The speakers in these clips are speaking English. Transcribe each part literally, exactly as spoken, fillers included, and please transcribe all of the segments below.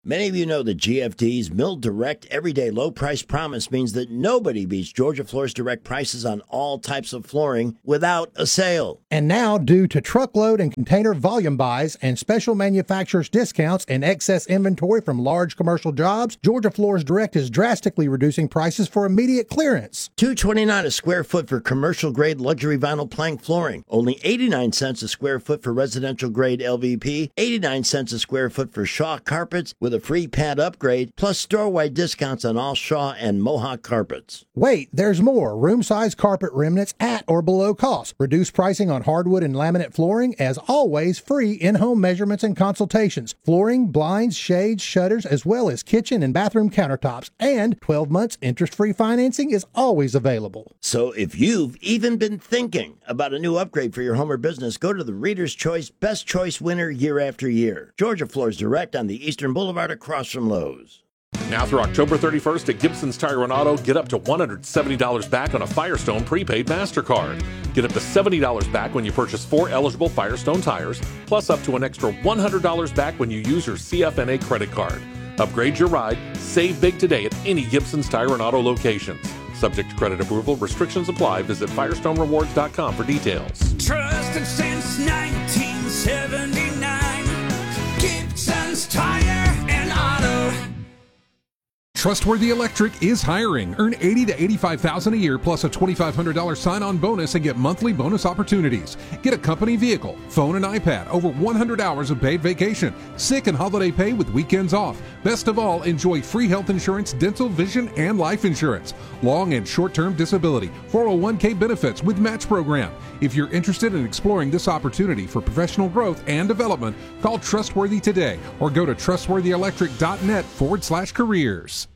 Many of you know that G F D's Mill Direct Everyday Low Price Promise means that nobody beats Georgia Floor's direct prices on all types of flooring without a sale. And now, due to truckload and container volume buys and special manufacturers' discounts and excess inventory from large commercial jobs, Georgia Floors Direct is drastically reducing prices for immediate clearance. two dollars and twenty-nine cents a square foot for commercial-grade luxury vinyl plank flooring. Only eighty-nine cents a square foot for residential-grade L V P. eighty-nine cents a square foot for Shaw carpets with a free pad upgrade, plus store-wide discounts on all Shaw and Mohawk carpets. Wait, there's more. Room-size carpet remnants at or below cost. Reduced pricing on hardwood and laminate flooring. As always, free in-home measurements and consultations. Flooring, blinds, shades, shutters, as well as kitchen and bathroom countertops. And twelve months interest-free financing is always available. So if you've even been thinking about a new upgrade for your home or business, go to the Reader's Choice Best Choice winner year after year. Georgia Floors Direct on the Eastern Boulevard across from Lowe's. Now through October thirty-first at Gibson's Tire and Auto, get up to one hundred seventy dollars back on a Firestone prepaid MasterCard. Get up to seventy dollars back when you purchase four eligible Firestone tires, plus up to an extra one hundred dollars back when you use your C F N A credit card. Upgrade your ride, save big today at any Gibson's Tire and Auto locations. Subject to credit approval, restrictions apply. Visit Firestone Rewards dot com for details. Trusted since nineteen seventy-nine, Gibson's Tire and Auto. Trustworthy Electric is hiring. Earn eighty thousand to eighty-five thousand dollars a year plus a twenty-five hundred dollars sign-on bonus and get monthly bonus opportunities. Get a company vehicle, phone and iPad, over one hundred hours of paid vacation, sick and holiday pay with weekends off. Best of all, enjoy free health insurance, dental, vision, and life insurance. Long and short-term disability, four oh one k benefits with match program. If you're interested in exploring this opportunity for professional growth and development, call Trustworthy today or go to trustworthyelectric.net forward slash careers.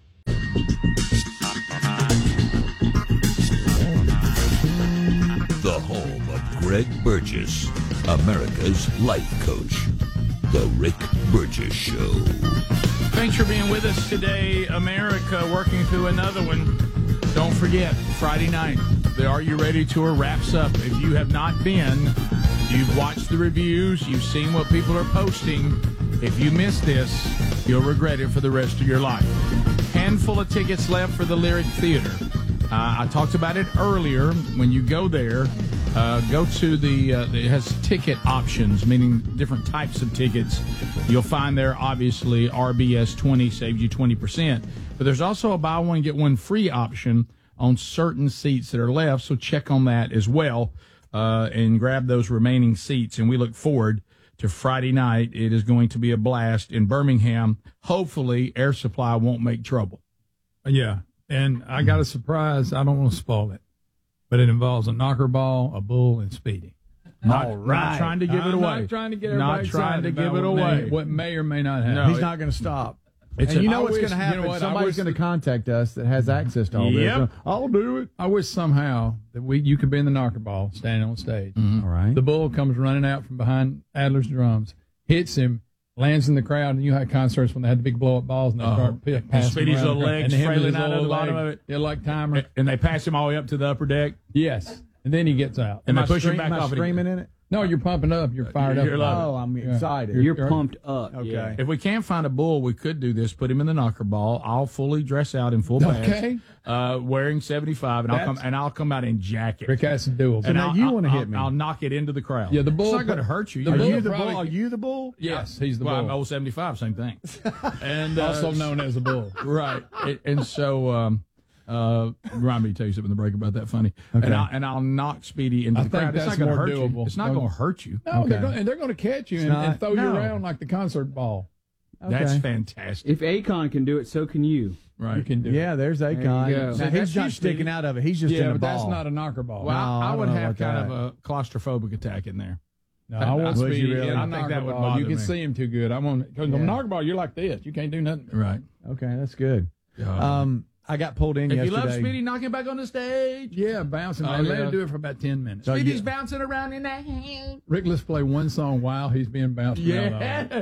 The home of Greg Burgess, America's life coach. The Rick Burgess Show. Thanks for being with us today, America, working through another one. Don't forget, Friday night, the Are You Ready Tour wraps up. If you have not been, you've watched the reviews, you've seen what people are posting. If you miss this, you'll regret it for the rest of your life. Handful of tickets left for the Lyric Theater. Uh, I talked about it earlier. When you go there, uh, go to the, uh, it has ticket options, meaning different types of tickets. You'll find there, obviously, R B S twenty saves you twenty percent. But there's also a buy one, get one free option on certain seats that are left, so check on that as well uh, and grab those remaining seats. And we look forward to Friday night. It is going to be a blast in Birmingham. Hopefully, Air Supply won't make trouble. Yeah, and I got a surprise. I don't want to spoil it, but it involves a knocker ball, a bull, and Speedy. Not, All right. Not trying to give I'm it away. Not trying to get Not everybody trying to give it what away. May, what may or may not happen. No, He's it, not going to stop. It's and a, you know I what's wish, going to happen? You know what, Somebody's going to contact us that has access to all yep. this. I'll do it. I wish somehow that we you could be in the knocker ball standing on stage. Mm-hmm. All right. The bull comes running out from behind Adler's drums, hits him, lands in the crowd, and you had concerts when they had the big blow-up balls, and they Uh-huh. start p- passing Speedy's around little the crowd, legs and him frailing his out of little the bottom leg. of it. Yeah, like timer. And they pass him all the way up to the upper deck. Yes, and then he gets out. And Am they I push him scream- back am I off. screaming in it? No, you're pumping up. You're fired You're up. loving Oh, I'm Yeah. excited. You're- You're pumped up. Okay. Yeah. If we can't find a bull, we could do this. Put him in the knocker ball. I'll fully dress out in full badge, Okay. uh, wearing seventy-five, and I'll That's- come and I'll come out in jacket. Rick has to do it. and now I'll, you I'll- wanna hit I'll- me. I'll knock it into the crowd. Yeah, the bull- It's not going to hurt you. the Are bull you the probably- bull? Are you the bull? Yes, he's the well, I'm bull. old seventy-five, same thing. And uh, Also known as the bull. right. And, and so, um, uh, remind me to tell you something in the break about that funny. And, I'll, and I'll knock Speedy into I the think crowd. It's that's not going to more hurt you. doable. It's not Okay. going to hurt you. No, Okay. they're going, and they're going to catch you and, not- and throw you no. around like the concert ball. That's Okay. fantastic. If Akon can do it, so can you. Right. You can do Yeah, there's There Akon. you go. Now, So he's that's not you, sticking Speedy. out of it. He's just yeah, in the but that's ball. not a knocker ball. Well, No, I, I I would don't know have about kind that. of a claustrophobic attack in there. No, I want Would Speedy you really? in I a think that knocker would ball. bother You can me. see him too good. I want because Yeah. the knocker ball, you're like this. You can't do nothing. Right. Okay, that's good. Uh, Um, I got pulled in if yesterday. you love Speedy, knock him back on the stage. Yeah, bouncing. Oh, and let yeah. him do it for about ten minutes. So Speedy's you- bouncing around in that hand. Rick, let's play one song while he's being bounced around. on. Yes.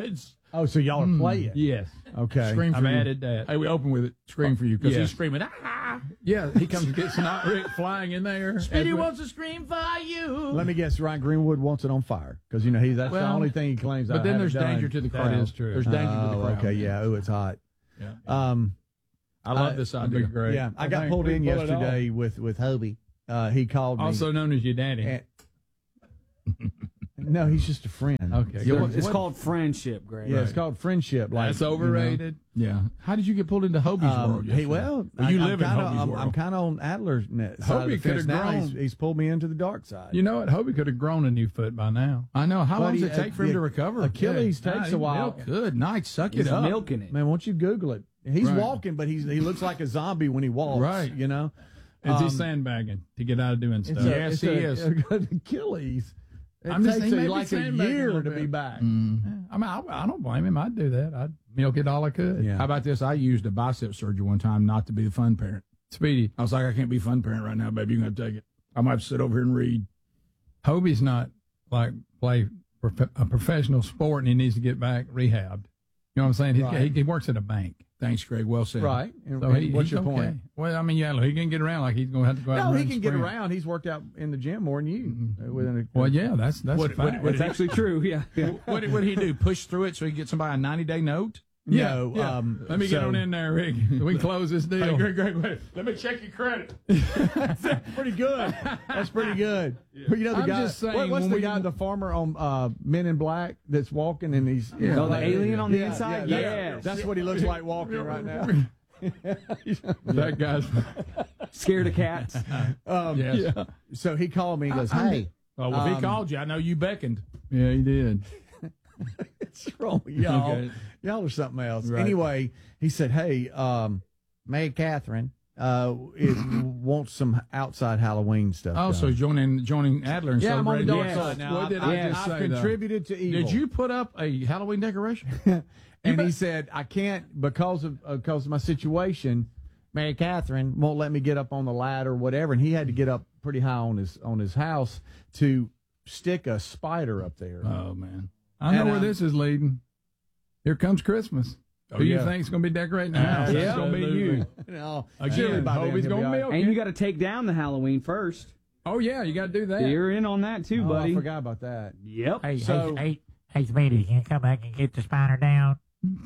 Oh, so y'all are playing? Yes. Okay. Scream for I've you. added that. Hey, we open with it. Scream for you because Yeah. he's screaming. Ah! Yeah, he comes and gets not Rick flying in there. Speedy As we- wants to scream for you. Let me guess. Ryan Greenwood wants it on fire because you know he that's the Well, only thing he claims. but I then haven't there's done. danger to the crowd. That is true. There's danger oh, to the crowd. Okay, yeah. Oh, it's hot. Yeah. Um, I love I- this That'd be idea. great. yeah, I I got think pulled we in pull it yesterday with with Hobie. Uh, he called me. Also known as your daddy. and- no, he's just a friend. Okay. Yeah, What- it's what- called friendship, Greg. Yeah, it's called friendship. Like That's you know. overrated. Yeah. How did you get pulled into Hobie's Um, world? hey, yesterday? well, Well, you I, live I'm kinda, in Hobie's I'm, world. I'm kind of on Adler's net side of Hobie the fence coulda now. grown. He's, he's pulled me into the dark side. You know what? Hobie could have grown a new foot by now. I know. How But long does he- it take for him the to recover? Achilles Yeah. takes Nah, a while. milk Good night. Suck He's it up. milking it. Man, won't you Google it? He's Right. walking, but he's he looks like a zombie when he walks. Right. You know. Is he Um, sandbagging to get out of doing It's stuff? a- Yes, it's he a- is. Achilles. It I'm just takes saying, a- maybe like a sandbagging a year little to be bit. back. Mm. I mean, I, I don't blame him. I'd do that. I'd milk it all I could. Yeah. How about this? I used a bicep surgery one time not to be the fun parent. Speedy. I was like, I can't be fun parent right now, baby. You're going to take it. I might have to sit over here and read. Hobie's not like play prof- a professional sport and he needs to get back rehabbed. You know what I'm saying? He's, Right. he, he works at a bank. Thanks, Greg. Well said. Right. And, So and he, what's he's your okay. point? Well, I mean, yeah, look, he can get around like he's going to have to go out No, and he run can get sprint. around. He's worked out in the gym more than you. uh, Within a, Well, yeah, that's that's What- a fact. what- what It's actually true. Yeah. yeah. What did, what did he do? Push through it so he get somebody a ninety day note? Yeah, No, yeah. um, Let me get so- on in there, Rick. We can close this deal. Hey, Greg, Greg, wait. Let me check your credit. That's pretty good. That's pretty good. But you know the I'm guy. just saying, what- what's when the we- guy, the farmer on uh, Men in Black that's walking and he's Yeah. Oh, the alien on the Yeah, inside? yeah, Yes. that's, that's what he looks like walking right now. That guy's. Scared of cats. Um, Yes. yeah. So he called me. He goes, "Hey, Oh, well, if Um, he called you, I know you beckoned. Yeah, he did. what's wrong with y'all? Okay. Y'all are something else." Right. Anyway, he said, "Hey, um, May Catherine uh, it wants some outside Halloween stuff." Oh, done." so joining joining Adler and yeah, I'm on the celebrating. dark Yes. side now. What I, did I, I just I've say, though? contributed to evil. Did you put up a Halloween decoration? And he said, I can't, because of uh, because of my situation, Mary Catherine won't let me get up on the ladder or whatever. And he had to get up pretty high on his on his house to stick a spider up there. Oh man, I know And, where um, this is leading. Here comes Christmas. Oh, Who yeah. you think's going to be decorating the house? Yeah. It's going to be you. No, Again, surely by then Hobie's he'll be gonna all right. milk And it. you got to take down the Halloween first. Oh yeah, you got to do that. You're in on that too, Oh, buddy. I forgot about that. Yep. Hey, So- hey, hey, hey, Speedy, can you come back and get the spider down?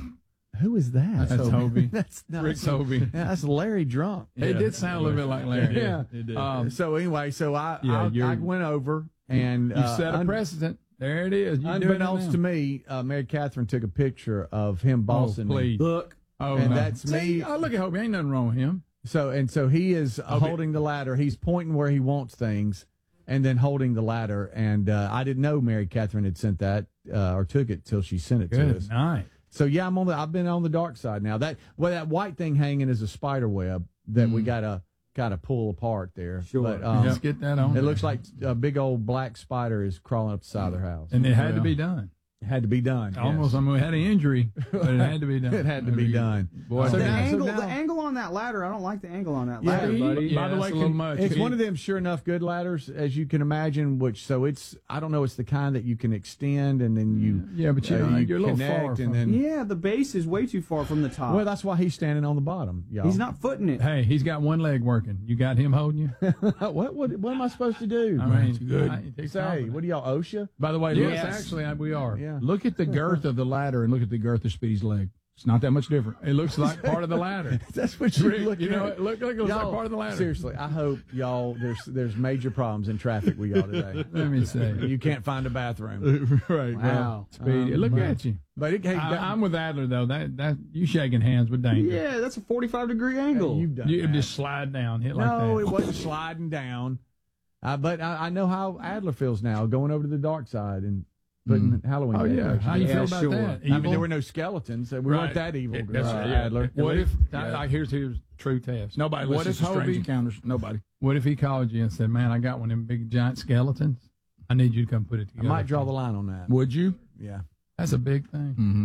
Who is that? That's Hobie. that's not Rick Hobie. Yeah, that's Larry Drunk. It did sound a little bit like Larry. Yeah. it did. Um, so anyway, so I Yeah, I, you're- I went over and you uh, set a un- precedent. There it is. You doing it Unbeknownst now. to me, uh, Mary Catherine took a picture of him Oh, bossing me. please. Look. Oh, and no. that's See, me. Oh, look at Hobie. Ain't nothing wrong with him. So and so he is uh, holding the ladder. He's pointing where he wants things, and then holding the ladder. And uh, I didn't know Mary Catherine had sent that uh, or took it till she sent it to Good us. night. So yeah, I'm on the. I've been on the dark side now. That well, that white thing hanging is a spider web that we gotta gotta pull apart there. Sure. But, um, Let's get that on. it looks like a big old black spider is crawling up the side of their house. and it had to Well, be done. It had to be done. Almost. I mean, we had an injury, but it had to be done. It had to be done. Boy, So the now- angle, now- the angle on that ladder. I don't like the angle on that Yeah, ladder, he- buddy. yeah, By the that's way, a little can- much. it's Can one you- of them sure enough good ladders, as you can imagine. Which so it's I don't know, it's the kind that you can extend and then you Yeah, but you uh, know, you're a little connect far and from- then Yeah, the base is way too far from the top. well, that's why he's standing on the bottom, y'all. He's not footing it. Hey, he's got one leg working. You got him holding you? what, what what am I supposed to do? I mean, good. I- it's Say, confident. what are y'all OSHA? By the way, Yes, look, actually, I- we are. Yeah. look at the girth of the ladder and look at the girth of Speedy's leg. It's not that much different. It looks like part of the ladder. That's what you Rick, look you know, at. it look like it looks like Y'all, part of the ladder. Seriously, I hope y'all there's there's major problems in traffic with y'all today. Let me see. You can't find a bathroom. right. Wow. Speedy. Um, Look but- at you. But it, hey, I, that- I'm with Adler though. That that you shaking hands with danger. Yeah, that's a forty-five degree angle. you've done You that. just slide down, hit like No, that. it wasn't sliding down. Uh, but I, I know how Adler feels now, going over to the dark side and putting Halloween. Oh yeah. decorations How you up. feel about sure. that? I mean, Evil? there were no skeletons. We Right. weren't that evil, It- uh, that's right, yeah. Adler. What if? I, I, here's here's true test. Nobody What listens if to Strange Hobie- Encounters. Nobody. What if he called you and said, "Man, I got one of them big giant skeletons. I need you to come put it I together." might draw the line on that. Would you? Yeah. That's a big thing. Mm-hmm.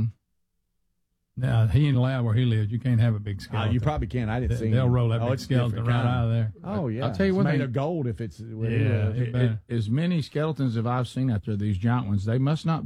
Now he ain't allowed where he lives. You can't have a big Uh, skeleton. you probably can. I didn't They- see. They'll him. roll that oh, big it's skeleton different right kind. out of there. Oh yeah. I'll tell you it's one made thing. of gold if it's where he Yeah, lives. it better. As many skeletons as I've seen out there, these giant ones, they must not be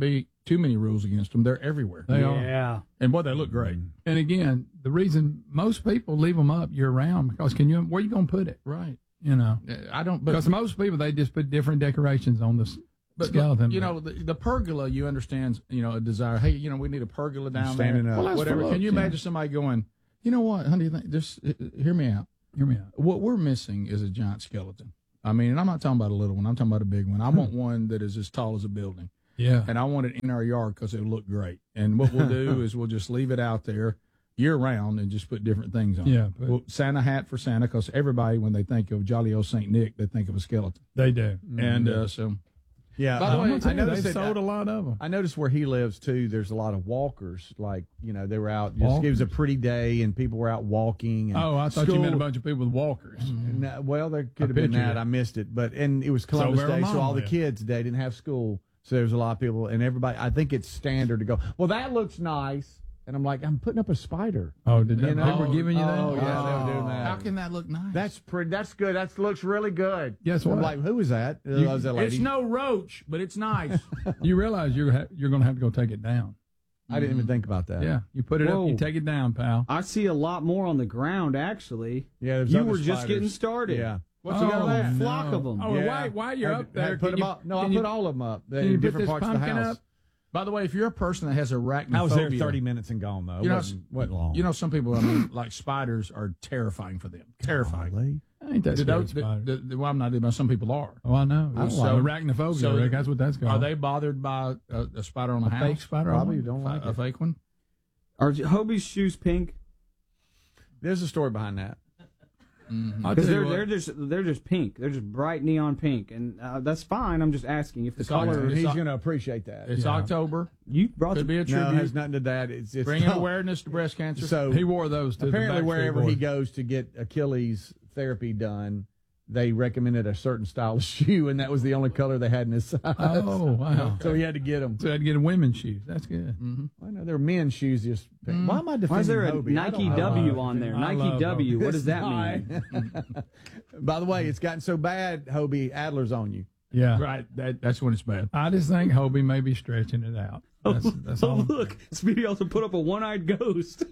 too many rules against them. They're everywhere. They are. Yeah. And boy, they look great. And again, the reason most people leave them up year round because can you where you gonna put it? Right. You know, I don't. But because most people they just put different decorations on the s- But, skeleton. you know, the, the pergola, you understand, you know, a desire. Hey, you know, we need a pergola down Standing there. up. Well, that's whatever. for Can you looks, yeah. imagine somebody going, you know what, honey, think, just uh, hear me out. hear me out. What we're missing is a giant skeleton. I mean, and I'm not talking about a little one. I'm talking about a big one. I want one that is as tall as a building. Yeah. And I want it in our yard because it'll look great. And what we'll do is we'll just leave it out there year round and just put different things on Yeah, it. but- Well, Santa hat for Santa because everybody, when they think of jolly old Saint Nick, they think of a skeleton. They do. And uh, so... Yeah. By the uh, way, I'm gonna I tell you, noticed they that, sold a lot of them. I noticed where he lives too. There's a lot of walkers. Like you know, they were out. Just, Walkers? it was a pretty day, and people were out walking. And Oh, I thought you school- meant a bunch of people with walkers. No, well, there I could have been pictured that. it. I missed it, but and it was Columbus very Day, so all the long, kids today didn't have school, so there was a lot of people, and everybody. I think it's standard to go. Well, that looks nice, and I'm like, I'm putting up a spider. Oh, did they, You know? they were giving you that? Oh, yeah, they were doing that. How can that look nice? That's pretty. That's good. That looks really good. Guess I'm what? like, who was that? You- Oh, was that lady? It's no roach, but it's nice. You realize you're ha- you're going to have to go take it down. I didn't even think about that. Yeah, you put it Whoa. up, you take it down, pal. I see a lot more on the ground, actually. Yeah, there's You other were just spiders. getting started. Yeah. What's Oh, you got A there? flock no. of them. Oh, Yeah. why why you're Had- up there? had put can them you- up. No, I can put you- all of them up can in you put different this parts of the pumpkin house. up? By the way, if you're a person that has arachnophobia, I was there thirty minutes and gone though. It You know, wasn't, wasn't long. You know, some people, I mean, like spiders are terrifying for them. Terrifying. Golly. Ain't that The- scary, the- spider? the- the- well, I'm not, but some people are. Oh, I know. I don't so, like 'em. arachnophobia, So- Rick, that's what that's called. Are they bothered by a, a spider on a, a house? fake spider? Probably on don't like a it. fake one? Are Hobie's shoes pink? There's a story behind that. Mm-hmm. I'll Because tell you they're what. they're just they're just pink. They're just bright neon pink, and uh, that's fine. I'm just asking if the It's color. It's He's o- going to appreciate that. It's Yeah. October. You brought Could the be a no, tribute. it has nothing to that. It's, it's Bringing no. awareness to breast cancer. So He wore those to apparently the Backstreet wherever he Boys. goes to get Achilles therapy done, they recommended a certain style of shoe, and that was the only color they had in his size. Oh, wow. So he had to get them. So I'd get a women's shoes. That's good. Mm-hmm. I know they're men's shoes. Just why am I defending Why is there a Hobie? I don't Nike know. W on there? I Nike love W. Hobie. What does that It's mean? not. By the way, it's gotten so bad, Hobie, Adler's on you. Yeah. Right. That, that's when it's bad. I just think Hobie may be stretching it out. That's, that's Oh, all. I'm- look. Speedy also put up a one-eyed ghost.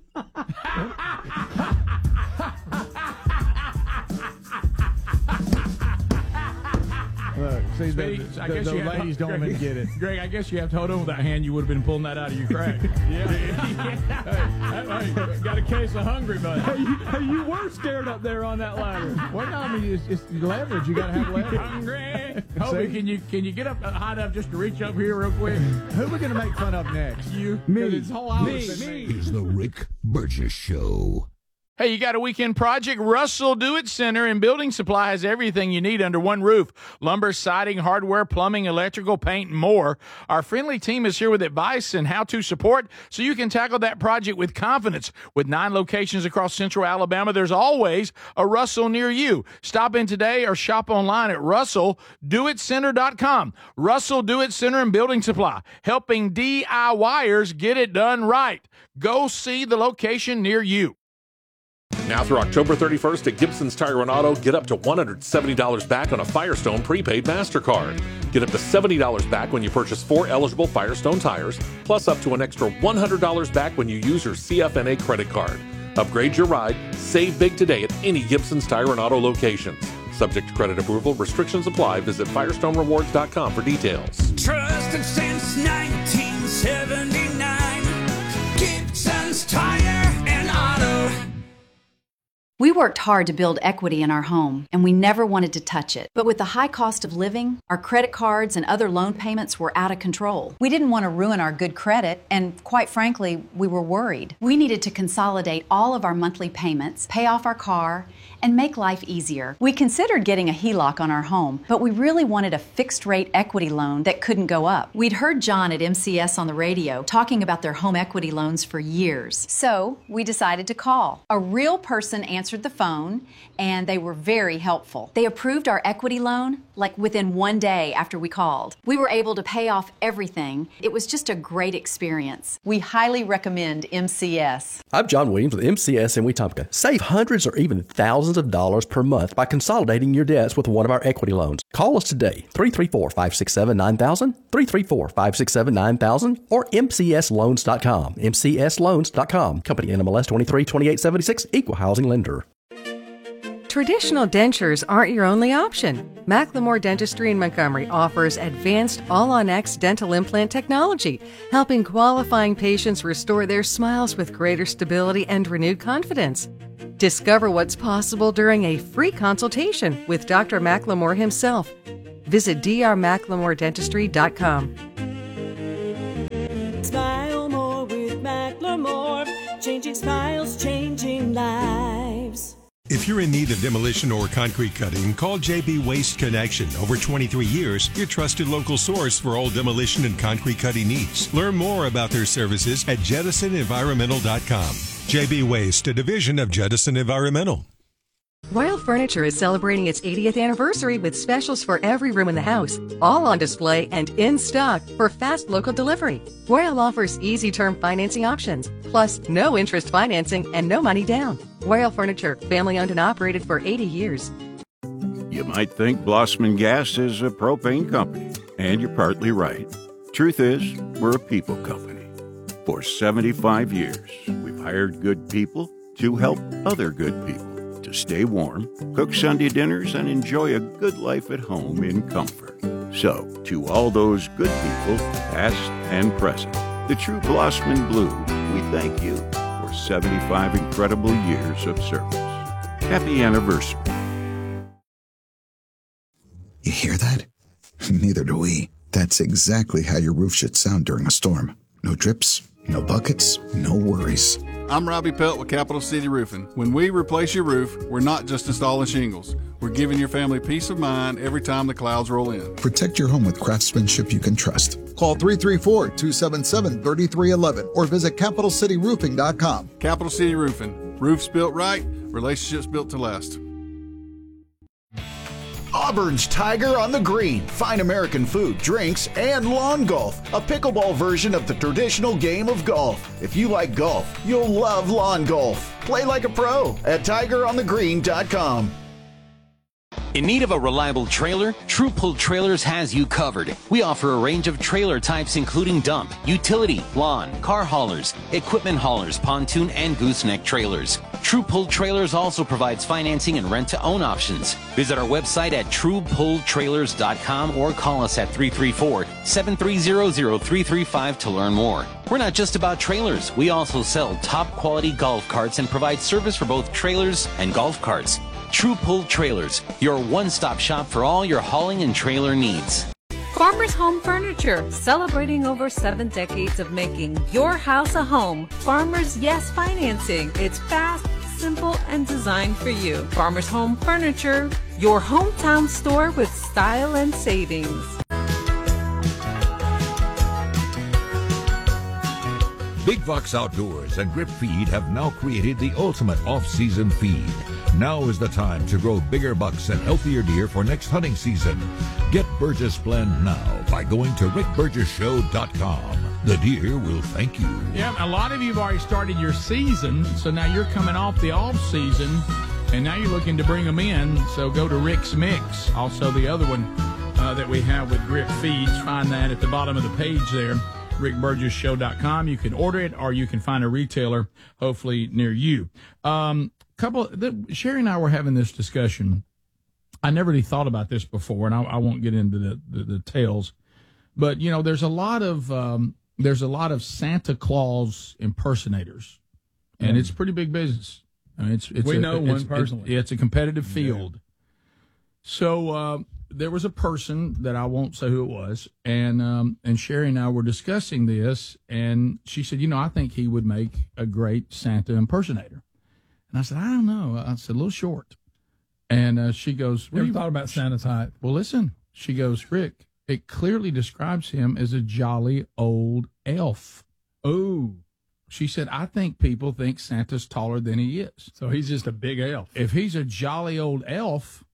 Look, see, the, Speedy, the, I the, guess the you have- ladies don't Greg, even get it. Greg, I guess you have to hold on with that hand. You would have been pulling that out of your crack. yeah. hey, hey, got a case of hungry, buddy. hey, you, hey, you were scared up there on that ladder. Well, no, I mean, it's, it's leverage. You got to have leverage. Hungry. Hobie, can you can you get up uh, high enough just to reach up here real quick? Who are we going to make fun of next? You. Me. This whole hour Me. has been Me. Is the Rick Burgess Show. Hey, you got a weekend project? Russell Do-It Center and Building Supply has everything you need under one roof. Lumber, siding, hardware, plumbing, electrical, paint, and more. Our friendly team is here with advice and how-to support so you can tackle that project with confidence. With nine locations across central Alabama, there's always a Russell near you. Stop in today or shop online at russell do it center dot com. Russell Do-It Center and Building Supply, helping DIYers get it done right. Go see the location near you. Now through October thirty-first at Gibson's Tire and Auto, get up to one hundred seventy dollars back on a Firestone prepaid MasterCard. Get up to seventy dollars back when you purchase four eligible Firestone tires, plus up to an extra one hundred dollars back when you use your C F N A credit card. Upgrade your ride, save big today at any Gibson's Tire and Auto locations. Subject to credit approval, restrictions apply. Visit firestone rewards dot com for details. Trusted since nineteen seventy-nine. Gibson's Tire and Auto. We worked hard to build equity in our home, and we never wanted to touch it. But with the high cost of living, our credit cards and other loan payments were out of control. We didn't want to ruin our good credit, and quite frankly, we were worried. We needed to consolidate all of our monthly payments, pay off our car, and make life easier. We considered getting a H E L O C on our home, but we really wanted a fixed-rate equity loan that couldn't go up. We'd heard John at M C S on the radio talking about their home equity loans for years. So we decided to call. A real person answered the phone, and they were very helpful. They approved our equity loan like within one day after we called. We were able to pay off everything. It was just a great experience. We highly recommend M C S. I'm John Williams with M C S in Wetumpka. Save hundreds or even thousands of dollars per month by consolidating your debts with one of our equity loans. Call us today, three three four, five six seven, nine thousand, three three four, five six seven, nine thousand, or M C S loans dot com. M C S loans dot com. Company N M L S twenty-three twenty-eight seventy-six, Equal Housing Lender. Traditional dentures aren't your only option. Macklemore Dentistry in Montgomery offers advanced All-on-X dental implant technology, helping qualifying patients restore their smiles with greater stability and renewed confidence. Discover what's possible during a free consultation with Doctor Macklemore himself. Visit d r macklemore dentistry dot com. Smile more with Macklemore, changing smiles, changing lives. If you're in need of demolition or concrete cutting, call J B Waste Connection. Over twenty-three years, your trusted local source for all demolition and concrete cutting needs. Learn more about their services at jettison environmental dot com. J B Waste, a division of Jettison Environmental. Royal Furniture is celebrating its eightieth anniversary with specials for every room in the house, all on display and in stock for fast local delivery. Royal offers easy term financing options, plus no interest financing and no money down. Royal Furniture, family owned and operated for eighty years. You might think Blossman Gas is a propane company, and you're partly right. Truth is, we're a people company. For seventy-five years, we've hired good people to help other good people to stay warm, cook Sunday dinners, and enjoy a good life at home in comfort. So, to all those good people, past and present, the true Blossman Blue, we thank you for seventy-five incredible years of service. Happy anniversary. You hear that? Neither do we. That's exactly how your roof should sound during a storm. No drips, no buckets, no worries. I'm Robbie Pelt with Capital City Roofing. When we replace your roof, we're not just installing shingles. We're giving your family peace of mind every time the clouds roll in. Protect your home with craftsmanship you can trust. Call three three four, two seven seven, three three one one or visit capital city roofing dot com. Capital City Roofing. Roofs built right, relationships built to last. Auburn's Tiger on the Green. Fine American food, drinks, and lawn golf. A pickleball version of the traditional game of golf. If you like golf, you'll love lawn golf. Play like a pro at tiger on the green dot com. In need of a reliable trailer? True Pull Trailers has you covered. We offer a range of trailer types including dump, utility, lawn, car haulers, equipment haulers, pontoon, and gooseneck trailers. True Pull Trailers also provides financing and rent-to-own options. Visit our website at true pull trailers dot com or call us at three three four, seven three zero, zero three three five to learn more. We're not just about trailers. We also sell top-quality golf carts and provide service for both trailers and golf carts. True Pull Trailers, your one-stop shop for all your hauling and trailer needs. Farmers Home Furniture, celebrating over seven decades of making your house a home. Farmers Yes Financing. It's fast, simple, and designed for you. Farmers Home Furniture, your hometown store with style and savings. Big Box Outdoors and Grip Feed have now created the ultimate off-season feed. Now is the time to grow bigger bucks and healthier deer for next hunting season. Get Burgess Blend now by going to rick burgess show dot com. The deer will thank you. Yeah, a lot of you have already started your season, so now you're coming off the off season, and now you're looking to bring them in. So go to Rick's Mix, also the other one uh, that we have with Grip Feeds. Find that at the bottom of the page there. rick burgess show dot com. You can order it, or you can find a retailer, hopefully near you. Um, couple, the, Sherry and I were having this discussion. I never really thought about this before, and I, I won't get into the, the, the details. But you know, there's a lot of um, there's a lot of Santa Claus impersonators, and mm. it's pretty big business. I mean, it's, it's we a, know it's, one personally. It's, it's a competitive field. Yeah. So. Uh, There was a person that I won't say who it was, and um, and Sherry and I were discussing this, and she said, you know, I think he would make a great Santa impersonator. And I said, I don't know. I said, a little short. And uh, she goes, you ever thought about Santa's height? Well, listen, she goes, Rick, it clearly describes him as a jolly old elf. Oh. She said, I think people think Santa's taller than he is. So he's just a big elf. If he's a jolly old elf,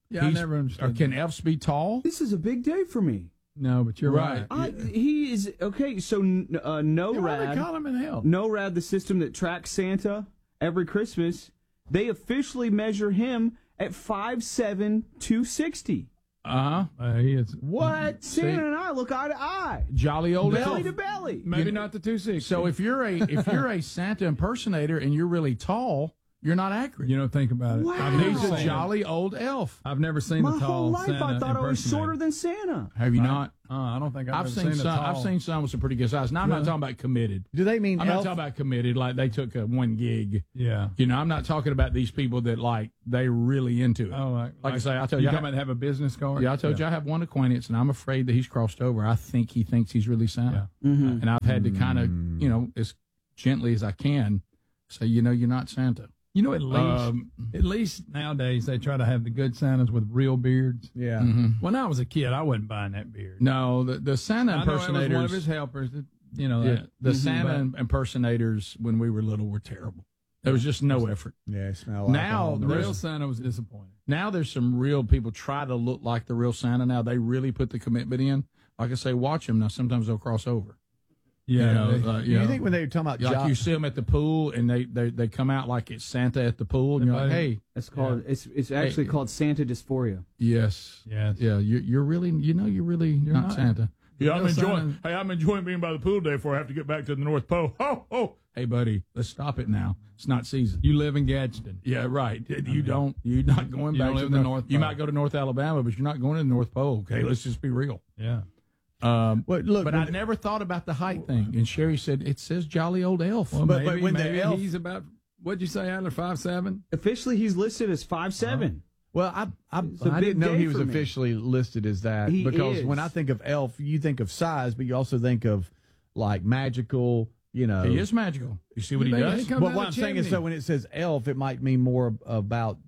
Yeah, I never understood Or can elves be tall? This is a big day for me. No, but you're right. I, he is okay. So uh, NORAD, why they call him an elf? NORAD, the system that tracks Santa every Christmas, they officially measure him at five seven, two sixty. Uh-huh. Uh, he is. What? See? Santa and I look eye to eye. Jolly old belly elf. to belly. Maybe You- not the two sixty. So if you're a if you're a Santa impersonator and you're really tall, you're not accurate. You don't think about it. Wow. I've never He's a seen jolly old elf. I've never seen My a tall whole life, Santa I thought I was impersonator. shorter than Santa. Have you Right. not? Uh, I don't think I've, I've ever seen seen a some. tall. I've seen some with some pretty good size. Now I'm not Really? talking about committed. Do they mean I'm not elf? talking about committed like they took a one gig. Yeah. You know, I'm not talking about these people that like they really into it. Oh, like, Like I say, I told you you I come and have a business card. Yeah, I told you I have one acquaintance, and I'm afraid that he's crossed over. I think he thinks he's really Santa, Mhm. and I've had to kind of, you know, as gently as I can, say, you know, you're not Santa. You know, at least Um, at least nowadays they try to have the good Santas with real beards. Yeah. Mhm. When I was a kid, I wasn't buying that beard. No, the the Santa I know it was impersonators. one of his helpers. That, you know, yeah, that. the Mhm. Santa impersonators when we were little were terrible. There was just no effort. Yeah, smell. Now The there's- real Santa was disappointing. Now there's some real people try to look like the real Santa. Now they really put the commitment in. Like I say, watch them. Now sometimes they'll cross over. Yeah. You know, they- uh, You, you know, think when they were talking about like jo- you see them at the pool and they, they, they come out like it's Santa at the pool and you're like, hey, It's called. It's it's actually Hey. called Santa dysphoria. yes, Yes. yeah, you're, you're really, you know, you're really not, not. Santa. Yeah, I'm Real enjoying. Santa- Hey, I'm enjoying being by the pool today before I have to get back to the North Pole. Oh, oh. Hey, buddy, let's stop it now. It's not season. You live in Gadsden. Yeah, right. You don't. You're not going You back don't to live the in the North. North You Pole. might go to North Alabama, but you're not going to the North Pole. Okay, let's just be real. Yeah. Um, Well, look, but when- I never thought about the height thing. And Sherry said it says jolly old elf. Well, But- but maybe, when the maybe elf- he's about, what'd you say, Adler, five seven? Officially, he's listed as five seven. Well, I I, It's a I big didn't know day he was for me. officially listed as that He because is. when I think of elf, you think of size, but you also think of like magical. You know, He is magical. You see what he They- does? they come But out what of I'm saying is, chimney. so when it says elf, it might mean more about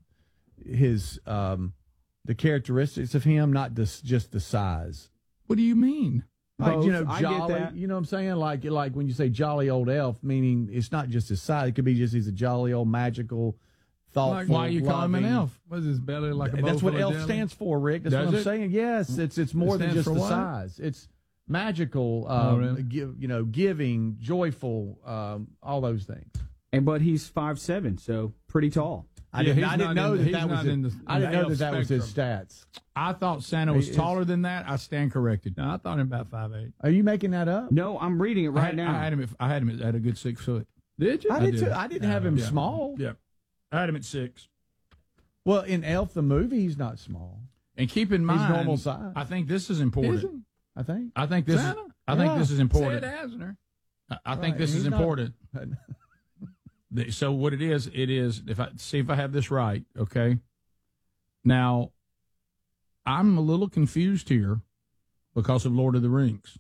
his um the characteristics of him, not just just the size. What do you mean? Like Both. you know, I get jolly. that. You know what I'm saying? Like like when you say jolly old elf, meaning it's not just his size. It could be just he's a jolly old magical, thoughtful. Why you call him an loving- elf? Was his belly like a bowl That's what full of elf jelly? stands for, Rick. That's Does what I'm it? saying. Yes, it's it's more than stands just for the what? size. It's magical. Oh, Um, really? give, you know, giving, joyful, um, all those things. And but he's five seven, so pretty tall. I Yeah, didn't. he's I didn't not know in the- that he's that was. not His, in the- I didn't the know elf that that was his spectrum. stats. I thought Santa was He is- taller than that. I stand corrected. No, I thought him about five eight. Are you making that up? No, I'm reading it I right had, now. I had him. At, I had him at a good six foot. Did you? I did did. too. I didn't have him Yeah. small. Yeah, I had him at six. Well, in Elf the movie, he's not small. And keep in mind, normal size. I think this is Is important. he? I think. I think this. Is, Santa? I think Yeah. this is important. Ted Asner. I, I think Right, this he's is not- important. The- So what it is, it is. If I see if I have this right, okay. Now, I'm a little confused here because of Lord of the Rings.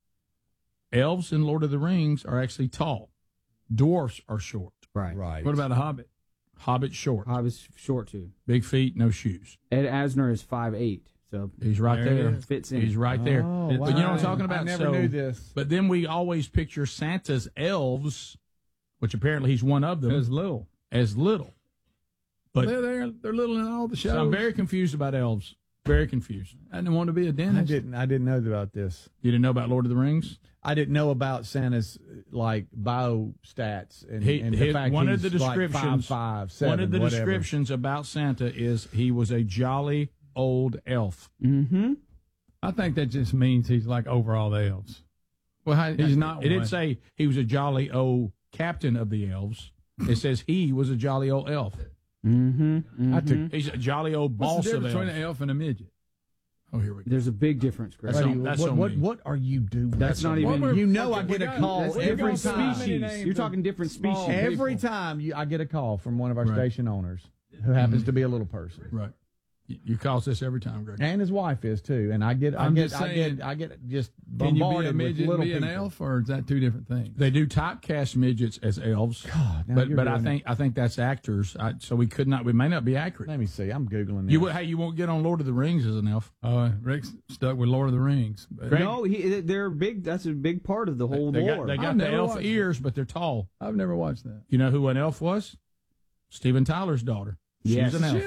Elves in Lord of the Rings are actually tall. Dwarfs are short. right. Right. What about a Hobbit? Hobbit short. I was short too. Big feet, no shoes. Ed Asner is five eight, so He's right There he there. is. fits in. He's right there. Oh, But you know what I'm wow. talking about? I never So- knew this. But then we always picture Santa's elves, which apparently he's one of them, There's little. as little. But they're, they're, they're little in all the shows. so I'm very confused about elves. Very confused. I didn't want to be a I dentist. didn't. I didn't know about this. You didn't know about Lord of the Rings? I didn't know about Santa's like bio stats and, He, and he- the fact one of he's the like descriptions. five, five, seven, one of the whatever. descriptions about Santa is he was a jolly old elf. Mm-hmm. I think that just means he's like over all the elves. Well, how, He's not It didn't one. say he was a jolly old captain of the elves. It says he was a jolly old elf. Mm-hmm. I took. He's a jolly old What's boss the of difference between elves. an elf and a midget? Oh, here we go. There's a big difference, Greg. That's Buddy, on- that's what, on what, me. what are you doing? That's not What even. we're- You know, I okay, get we a got- call that's every different time. species. You're talking different Small species. Every people. time you, I get a call from one of our Right. station owners who happens to be a little person, Right. You, you cause this every time, Greg. and his wife is too. And I get, I I'm get, just I saying, get, I get just Can you be a bombarded with midget and little be an people. elf, or is that two different things? They do typecast midgets as elves, God, now but you're but I doing think I think that's actors. I, so we could not. We may not be accurate. Let me see. I'm googling this. You would, hey, you won't get on Lord of the Rings as an elf. Oh, Rick's stuck with Lord of the Rings. But Greg- No, he, they're big. That's a big part of the whole They lore. got, they got I've the never elf watched it. ears, but they're tall. I've never watched that. You know who an elf was? Steven Tyler's daughter. She's Yes. an elf. Is she an elf?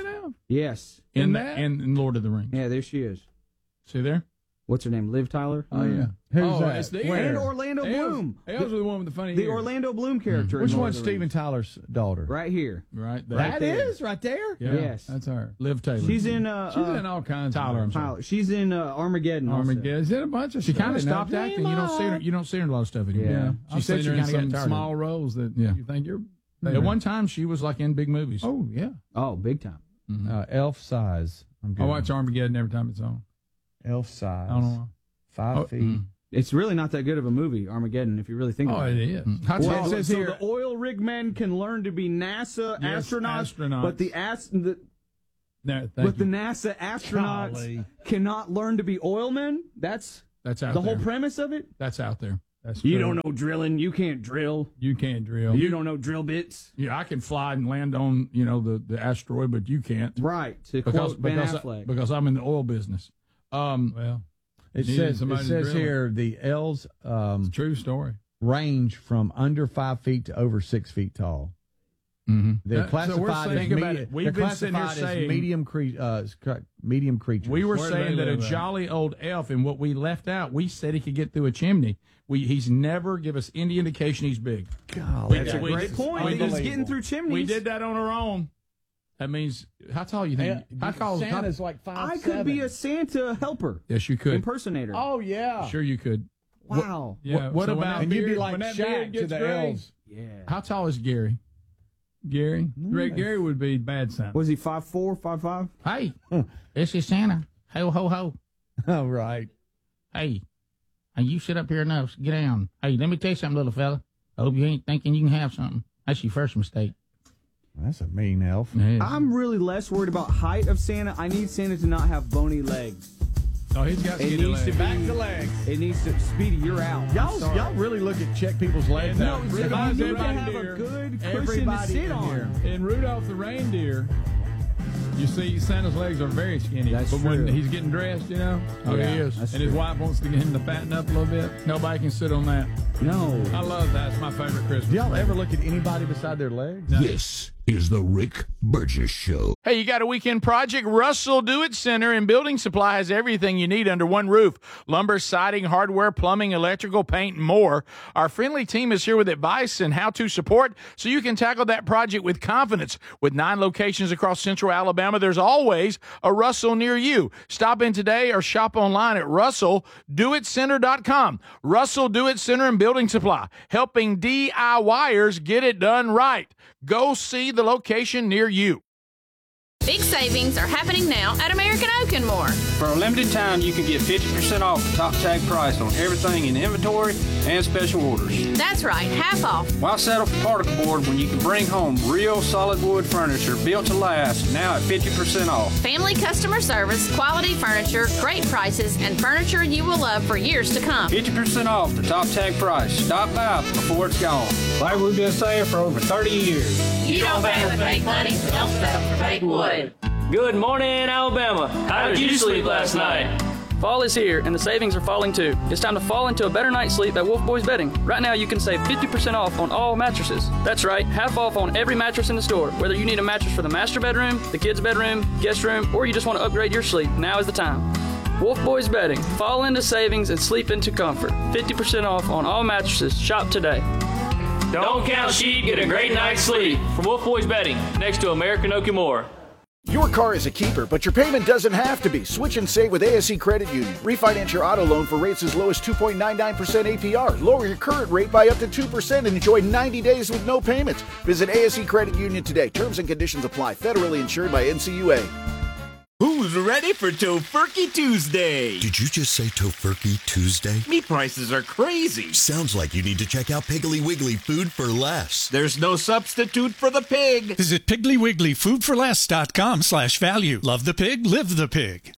Yes. In, In the, that? in, in Lord of the Rings. Yeah, there she is. See there? What's her name? Liv Tyler? Oh, yeah. Who's oh, that? It's the Where? And Orlando Els- Bloom. Els was the one with the funny The ears. Orlando Bloom character. in Which Lord one's of the Steven Tyler's daughter? Right here. Right there. Right That there. is right there. Yeah, Yes. That's her. Liv Taylor. She's in. Uh, She's uh, in all kinds Tyler, of I'm sorry. Tyler. She's in uh, Armageddon. also. Armageddon. She's in a bunch of She stuff. kinda She stopped stopped acting. You don't see her. You don't see her in a lot of stuff anymore. Yeah. She I've said seen she her kind in of some got tired small of it. roles that Yeah. you think you're. Yeah. At one time, she was like in big movies. Oh yeah. Oh, big time. Uh, elf size. I'm I watch Armageddon every time it's on. Elf size. I don't know. Five Oh, feet. mm. It's really not that good of a movie, Armageddon, if you really think Oh, about it it. is. Mm. How Well, tall- so, it says so here- the oil rig men can learn to be NASA Yes, astronauts, astronauts. but the, as, the No, thank but the you. NASA astronauts Golly. cannot learn to be oilmen. That's That's out the there. whole premise of it. That's out there. That's You true. don't know drilling. You can't drill. You can't drill. You don't know drill bits. Yeah, I can fly and land on you know the, the asteroid, but you can't. Right. To Because quote Ben because, Affleck. because I'm in the oil business. Um, well, It needed says it somebody to says drill it. here the elves um, true story range from under five feet to over six feet tall. Mm-hmm. They're That- so we're classified saying- as think about medi- it. We've they're been sitting here classified as saying- medium cre- uh, sc- medium creatures. We were Where do saying they that a live at? jolly old elf, and what we left out, we said he could get through a chimney. We he's never give us any indication he's big. Golly, That's a we- great point. we He's did- getting through chimneys. We did that on our own. That means how tall you think? Yeah, how tall? Santa's how, like five. I could seven. be a Santa helper. Yes, you could. Impersonator. Oh yeah. Sure, you could. Wow. Yeah. What, what so when about? that And you'd be beard- like when that Shaq beard to gets the gray- elves. Yeah. How tall is Gary? Gary? Great Gary would be bad Santa. Was he five four, five five? Hey, this is Santa. Ho, ho, ho. Oh right. Hey, hey, you sit up here enough. Get down. Hey, let me tell you something, little fella. I hope you ain't thinking you can have something. That's your first mistake. That's a mean elf. I'm really less worried about height of Santa. I need Santa to not have bony legs. Oh, he's got It skinny needs to legs. be Back to legs. It needs to. Speedy, you're out. Y'all, Sorry. y'all really look at check people's legs No, out. you Rudolph need the to have a reindeer. good cushion to Everybody sit in on. here. In Rudolph the reindeer, you see Santa's legs are very skinny. That's but when true. he's getting dressed, you know, oh, Yeah, he is. that's And his true. wife wants to get him to fatten up a little bit. Nobody can sit on that. No. I love that. It's my favorite Christmas. Do y'all ever look at anybody beside their legs? This is the Rick Burgess Show. Hey, you got a weekend project? Russell Do It Center and Building Supply has everything you need under one roof. Lumber, siding, hardware, plumbing, electrical, paint, and more. Our friendly team is here with advice and how-to support so you can tackle that project with confidence. With nine locations across central Alabama, there's always a Russell near you. Stop in today or shop online at russell do it center dot com. Russell Do It Center and Building Supply, helping DIYers get it done right. Go see the location near you. Big savings are happening now at American Oak and More. For a limited time, you can get fifty percent off the top tag price on everything in inventory and special orders. That's right, half off. Why settle for particle board when you can bring home real solid wood furniture built to last now at fifty percent off? Family customer service, quality furniture, great prices, and furniture you will love for years to come. fifty percent off the top tag price. Stop by before it's gone. Like we've been saying for over thirty years. You don't pay with fake money, so don't settle for fake wood. Good morning, Alabama. How did you sleep last night? Fall is here, and the savings are falling too. It's time to fall into a better night's sleep at Wolf Boys Bedding. Right now, you can save fifty percent off on all mattresses. That's right, half off on every mattress in the store. Whether you need a mattress for the master bedroom, the kids' bedroom, guest room, or you just want to upgrade your sleep, now is the time. Wolf Boys Bedding. Fall into savings and sleep into comfort. fifty percent off on all mattresses. Shop today. Don't count sheep, get a great night's sleep. From Wolf Boys Bedding, next to American Oak and More. Your car is a keeper, but your payment doesn't have to be. Switch and save with A S E Credit Union. Refinance your auto loan for rates as low as two point nine nine percent A P R. Lower your current rate by up to two percent and enjoy ninety days with no payments. Visit A S E Credit Union today. Terms and conditions apply. Federally insured by N C U A. Who's ready for Tofurkey Tuesday? Did you just say Tofurkey Tuesday? Meat prices are crazy. Sounds like you need to check out Piggly Wiggly Food for Less. There's no substitute for the pig. Visit Piggly Wiggly Food for Less dot com slash value. Love the pig, live the pig.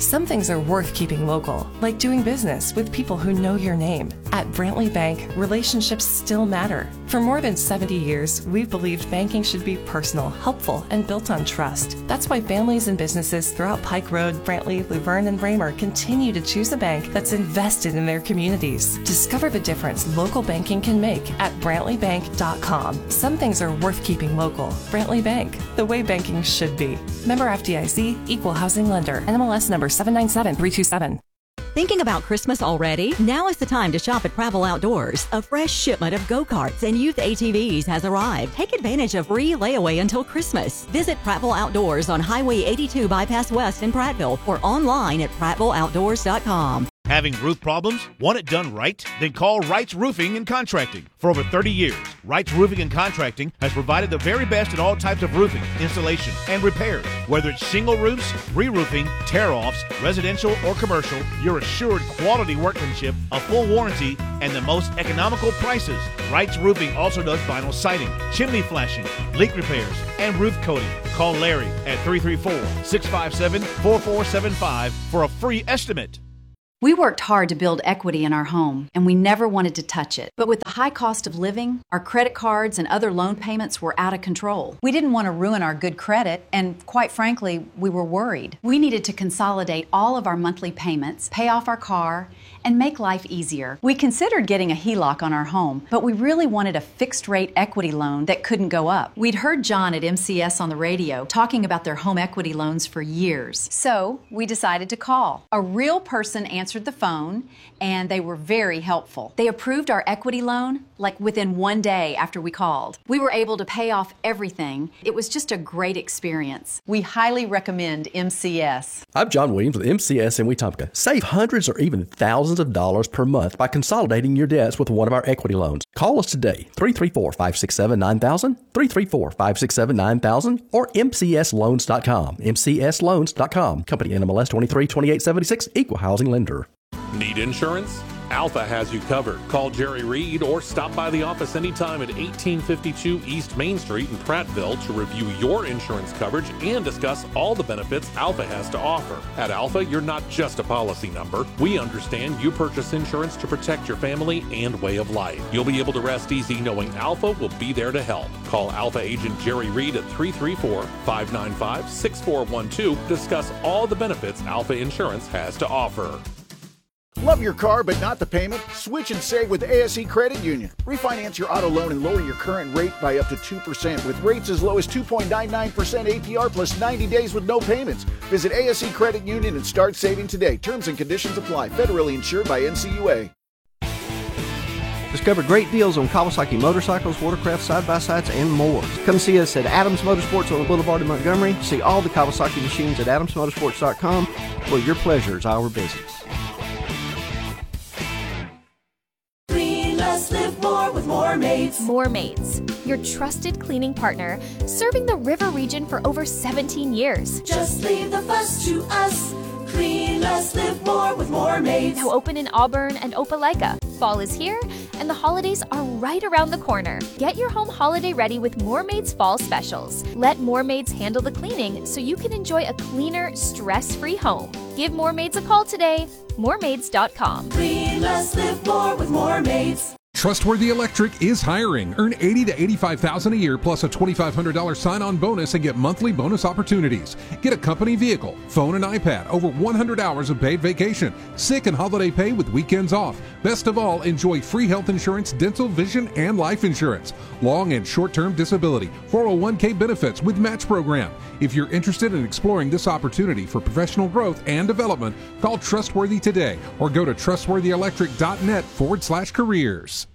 Some things are worth keeping local, like doing business with people who know your name. At Brantley Bank, relationships still matter. For more than seventy years, we've believed banking should be personal, helpful, and built on trust. That's why families and businesses throughout Pike Road, Brantley, Luverne, and Raymer continue to choose a bank that's invested in their communities. Discover the difference local banking can make at brantley bank dot com. Some things are worth keeping local. Brantley Bank, the way banking should be. Member F D I C, Equal Housing Lender, N M L S number seven nine seven three two seven. Thinking about Christmas already? Now is the time to shop at Prattville Outdoors. A fresh shipment of go-karts and youth A T Vs has arrived. Take advantage of free layaway until Christmas. Visit Prattville Outdoors on Highway eighty-two Bypass West in Prattville or online at prattville outdoors dot com. Having roof problems? Want it done right? Then call Wright's Roofing and Contracting. For over thirty years, Wright's Roofing and Contracting has provided the very best in all types of roofing, installation, and repairs. Whether it's shingle roofs, re-roofing, tear-offs, residential or commercial, you're assured quality workmanship, a full warranty, and the most economical prices. Wright's Roofing also does vinyl siding, chimney flashing, leak repairs, and roof coating. Call Larry at three three four, six five seven, four four seven five for a free estimate. We worked hard to build equity in our home, and we never wanted to touch it. But with the high cost of living, our credit cards and other loan payments were out of control. We didn't want to ruin our good credit, and quite frankly, we were worried. We needed to consolidate all of our monthly payments, pay off our car, and make life easier. We considered getting a H E L O C on our home, but we really wanted a fixed-rate equity loan that couldn't go up. We'd heard John at M C S on the radio talking about their home equity loans for years. So we decided to call. A real person answered the phone, and they were very helpful. They approved our equity loan like within one day after we called. We were able to pay off everything. It was just a great experience. We highly recommend M C S. I'm John Williams with M C S in Wetumpka. Save hundreds or even thousands of dollars per month by consolidating your debts with one of our equity loans. Call us today, three three four, five six seven, nine thousand, three three four, five six seven, nine thousand, or m c s loans dot com, m c s loans dot com. Company N M L S twenty-three twenty-eight seventy-six, Equal Housing Lender. Need insurance? Alpha has you covered. Call Jerry Reed or stop by the office anytime at eighteen fifty-two East Main Street in Prattville to review your insurance coverage and discuss all the benefits Alpha has to offer. At Alpha, you're not just a policy number. We understand you purchase insurance to protect your family and way of life. You'll be able to rest easy knowing Alpha will be there to help. Call Alpha agent Jerry Reed at three three four, five nine five, six four one two to discuss all the benefits Alpha Insurance has to offer. Love your car but not the payment? Switch and save with A S E Credit Union. Refinance your auto loan and lower your current rate by up to two percent with rates as low as two point nine nine percent A P R plus ninety days with no payments. Visit A S E Credit Union and start saving today. Terms and conditions apply. Federally insured by N C U A. Discover great deals on Kawasaki motorcycles, watercraft, side-by-sides, and more. Come see us at Adams Motorsports on the Boulevard in Montgomery. See all the Kawasaki machines at adams motorsports dot com, where your pleasure is our business. Live more with More Maids. More Maids, your trusted cleaning partner, serving the river region for over seventeen years. Just leave the fuss to us. Clean less, live more with More Maids. Now open in Auburn and Opelika. Fall is here, and the holidays are right around the corner. Get your home holiday ready with More Maids Fall Specials. Let More Maids handle the cleaning so you can enjoy a cleaner, stress-free home. Give More Maids a call today. more maids dot com. Clean less, live more with More Maids. Trustworthy Electric is hiring. Earn eighty thousand to eighty-five thousand dollars a year plus a twenty-five hundred dollars sign-on bonus and get monthly bonus opportunities. Get a company vehicle, phone and iPad, over one hundred hours of paid vacation, sick and holiday pay with weekends off. Best of all, enjoy free health insurance, dental, vision, and life insurance. Long and short-term disability, four oh one k benefits with match program. If you're interested in exploring this opportunity for professional growth and development, call Trustworthy today or go to trustworthy electric dot net forward slash careers.